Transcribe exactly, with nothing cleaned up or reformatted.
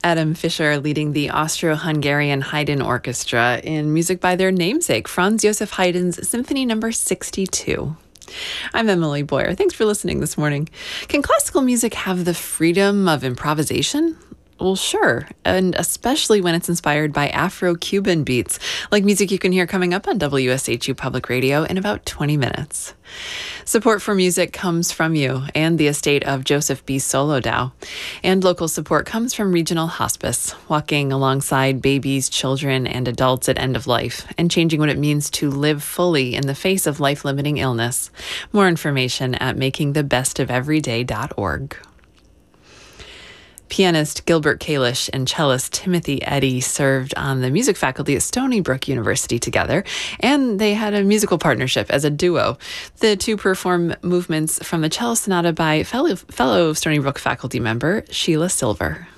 Adam Fischer leading the Austro-Hungarian Haydn Orchestra in music by their namesake, Franz Joseph Haydn's Symphony Number sixty-two. I'm Emily Boyer. Thanks for listening this morning. Can classical music have the freedom of improvisation? Well, sure, and especially when it's inspired by Afro-Cuban beats, like music you can hear coming up on W S H U Public Radio in about twenty minutes. Support for music comes from you and the estate of Joseph B. Solodow. And local support comes from Regional Hospice, walking alongside babies, children, and adults at end of life, and changing what it means to live fully in the face of life-limiting illness. More information at making the best of everyday dot org. Pianist Gilbert Kalish and cellist Timothy Eddy served on the music faculty at Stony Brook University together, and they had a musical partnership as a duo. The two perform movements from the cello sonata by fellow, fellow Stony Brook faculty member Sheila Silver.